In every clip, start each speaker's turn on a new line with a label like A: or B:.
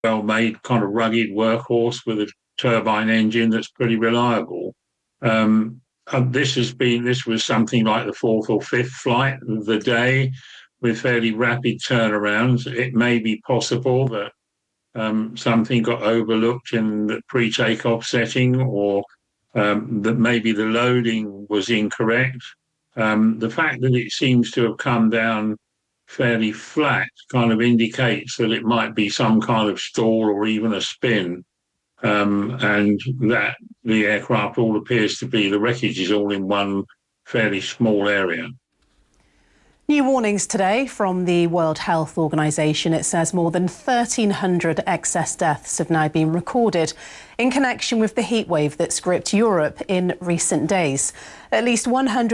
A: well-made, kind of rugged workhorse with a turbine engine that's pretty reliable. This was something like the fourth or fifth flight of the day with fairly rapid turnarounds. It may be possible that something got overlooked in the pre-takeoff setting, or that maybe the loading was incorrect. The fact that it seems to have come down fairly flat kind of indicates that it might be some kind of stall or even a spin, and that the aircraft all appears to be, the wreckage is all in one fairly small area.
B: New warnings today from the World Health Organization. It says more than 1,300 excess deaths have now been recorded in connection with the heatwave that's gripped Europe in recent days. At least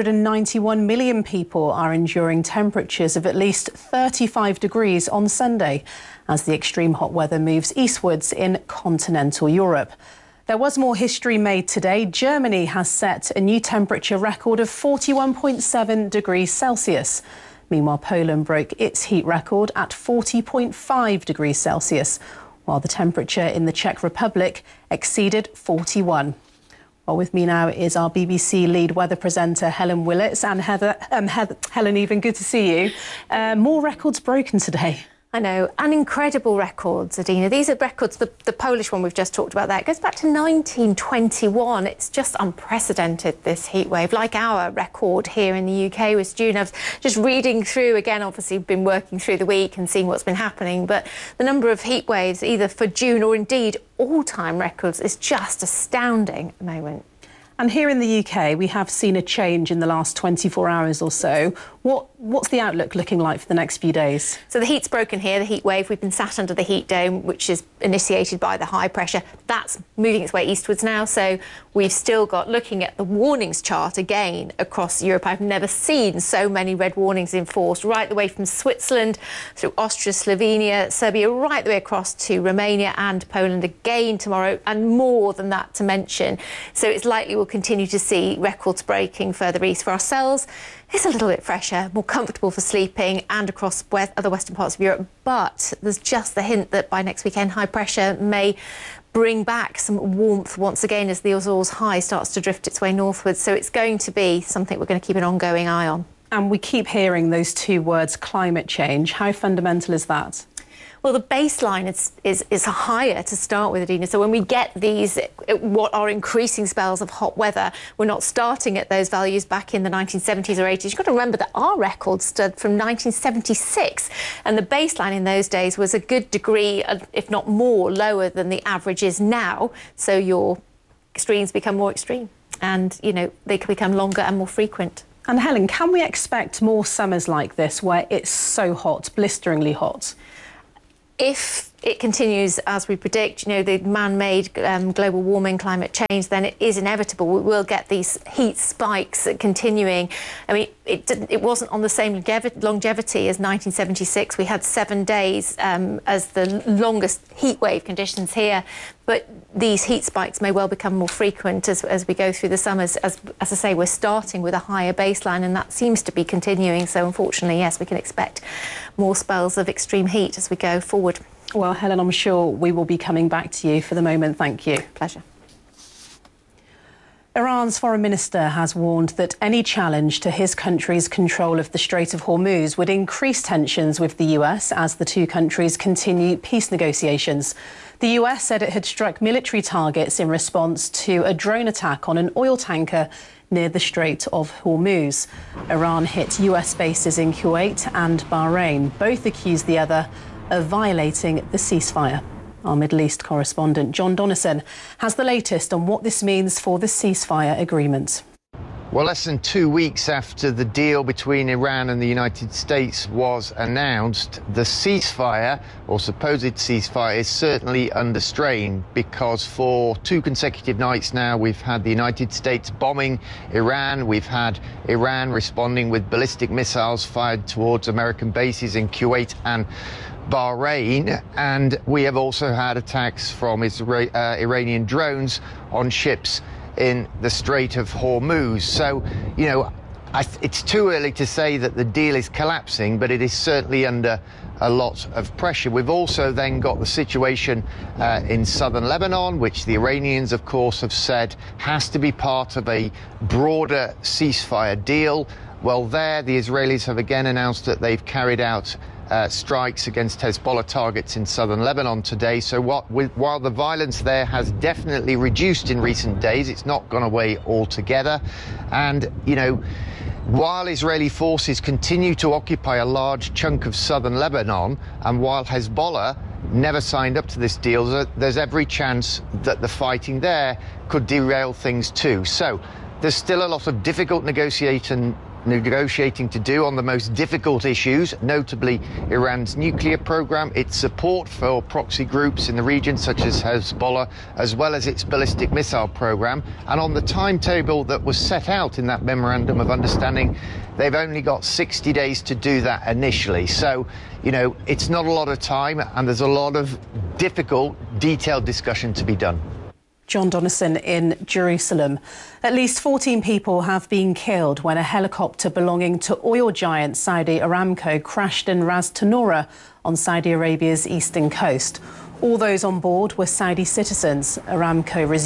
B: 191 million people are enduring temperatures of at least 35 degrees on Sunday as the extreme hot weather moves eastwards in continental Europe. There was more history made today. Germany has set a new temperature record of 41.7 degrees Celsius. Meanwhile, Poland broke its heat record at 40.5 degrees Celsius, while the temperature in the Czech Republic exceeded 41. Well, with me now is our BBC lead weather presenter, Helen Willits. And Helen, even good to see you. More records broken today.
C: I know, and incredible records, Adina. These are records, the Polish one we've just talked about there, it goes back to 1921. It's just unprecedented, this heat wave. Like our record here in the UK was June. I was just reading through, again, obviously been working through the week and seeing what's been happening, but the number of heat waves, either for June or indeed all-time records, is just astounding at the moment.
B: And here in the UK, we have seen a change in the last 24 hours or so. What's the outlook looking like for the next few days?
C: So the heat's broken here, the heat wave. We've been sat under the heat dome, which is initiated by the high pressure. That's moving its way eastwards now. So we've still got, looking at the warnings chart again across Europe, I've never seen so many red warnings enforced, right the way from Switzerland through Austria, Slovenia, Serbia, right the way across to Romania and Poland again tomorrow, and more than that to mention. So it's likely we'll continue to see records breaking further east. For ourselves, it's a little bit fresher, more comfortable for sleeping and across other western parts of Europe. But there's just the hint that by next weekend, high pressure may bring back some warmth once again as the Azores high starts to drift its way northwards. So it's going to be something we're going to keep an ongoing eye on.
B: And we keep hearing those two words, climate change. How fundamental is that?
C: Well, the baseline is higher to start with, Adina. So when we get these, what are increasing spells of hot weather, we're not starting at those values back in the 1970s or 80s. You've got to remember that our record stood from 1976, and the baseline in those days was a good degree, if not more, lower than the average is now. So your extremes become more extreme, and, you know, they can become longer and more frequent.
B: And Helen, can we expect more summers like this where it's so hot, blisteringly hot?
C: If it continues as we predict, you know, the man-made global warming, climate change, then it is inevitable. We will get these heat spikes continuing. I mean, it wasn't on the same longevity as 1976. We had 7 days as the longest heat wave conditions here. But these heat spikes may well become more frequent as we go through the summers. As I say, we're starting with a higher baseline, and that seems to be continuing. So unfortunately, yes, we can expect more spells of extreme heat as we go forward.
B: Well, Helen, I'm sure we will be coming back to you. For the moment, thank you.
C: Pleasure.
B: Iran's foreign minister has warned that any challenge to his country's control of the Strait of Hormuz would increase tensions with the US as the two countries continue peace negotiations. The US said it had struck military targets in response to a drone attack on an oil tanker near the Strait of Hormuz. Iran hit US bases in Kuwait and Bahrain. Both accused the other of violating the ceasefire. Our Middle East correspondent John Donnison has the latest on what this means for the ceasefire agreement.
D: Well, less than 2 weeks after the deal between Iran and the United States was announced, the ceasefire, or supposed ceasefire, is certainly under strain because for 2 consecutive nights now we've had the United States bombing Iran. We've had Iran responding with ballistic missiles fired towards American bases in Kuwait and Bahrain, and we have also had attacks from Iranian drones on ships in the Strait of Hormuz. So, you know, It's too early to say that the deal is collapsing, but it is certainly under a lot of pressure. We've also then got the situation in southern Lebanon, which the Iranians, of course, have said has to be part of a broader ceasefire deal. Well, there, the Israelis have again announced that they've carried out strikes against Hezbollah targets in southern Lebanon today. So while the violence there has definitely reduced in recent days, it's not gone away altogether. And, you know, while Israeli forces continue to occupy a large chunk of southern Lebanon, and while Hezbollah never signed up to this deal, there's every chance that the fighting there could derail things too. So there's still a lot of difficult negotiating to do on the most difficult issues, notably Iran's nuclear program, its support for proxy groups in the region such as Hezbollah, as well as its ballistic missile program. And on the timetable that was set out in that memorandum of understanding, they've only got 60 days to do that initially. So, you know, it's not a lot of time, and there's a lot of difficult, detailed discussion to be done.
B: John Donnison in Jerusalem. At least 14 people have been killed when a helicopter belonging to oil giant Saudi Aramco crashed in Ras Tanura on Saudi Arabia's eastern coast. All those on board were Saudi citizens. Aramco resumed